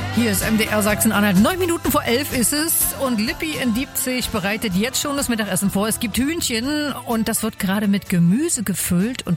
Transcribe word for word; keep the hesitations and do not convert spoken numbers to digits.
Hier ist M D R Sachsen-Anhalt. Neun Minuten vor elf ist es und Lippi in Diepzig bereitet jetzt schon das Mittagessen vor. Es gibt Hühnchen und das wird gerade mit Gemüse gefüllt und